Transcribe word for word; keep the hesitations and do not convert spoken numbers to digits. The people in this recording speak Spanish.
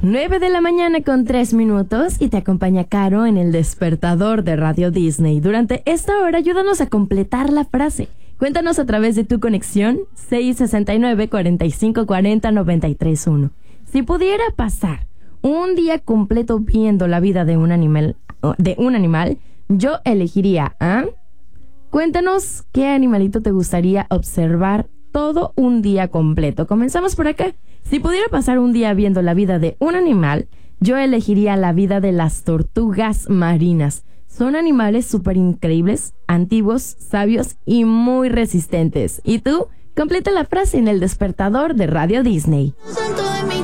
nueve de la mañana con tres minutos y te acompaña Caro en el despertador de Radio Disney. Durante esta hora ayúdanos a completar la frase. Cuéntanos a través de tu conexión seis sesenta y nueve, cuarenta y cinco cuarenta, noventa y tres uno. Si pudiera pasar un día completo viendo la vida de un animal, de un animal, yo elegiría a... Cuéntanos qué animalito te gustaría observar todo un día completo. Comenzamos por acá. Si pudiera pasar un día viendo la vida de un animal, yo elegiría la vida de las tortugas marinas. Son animales súper increíbles, antiguos, sabios y muy resistentes. ¿Y tú? Completa la frase en el despertador de Radio Disney.